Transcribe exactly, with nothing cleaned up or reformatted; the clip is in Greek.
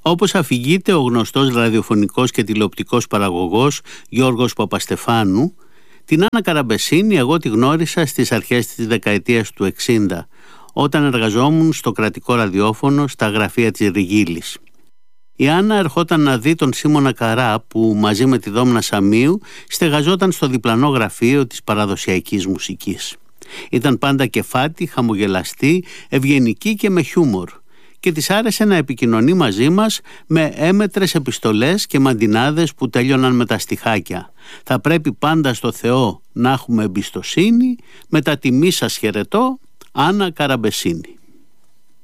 Όπως αφηγείται ο γνωστός ραδιοφωνικός και τηλεοπτικός παραγωγός Γιώργος Παπαστεφάνου, την Άννα Καραμπεσίνη εγώ τη γνώρισα στις αρχές της δεκαετίας του εξήντα, όταν εργαζόμουν στο κρατικό ραδιόφωνο στα γραφεία της Ριγίλης. Η Άννα ερχόταν να δει τον Σίμωνα Καρά που μαζί με τη Δόμνα Σαμίου στεγαζόταν στο διπλανό γραφείο της παραδοσιακής μουσικής. Ήταν πάντα κεφάτη, χαμογελαστή, ευγενική και με χιούμορ, και της άρεσε να επικοινωνεί μαζί μας με έμετρες επιστολές και μαντινάδες που τέλειωναν με τα στιχάκια. Θα πρέπει πάντα στο Θεό να έχουμε εμπιστοσύνη, με τα τιμή σας χαιρετώ, Άννα Καραμπεσίνη.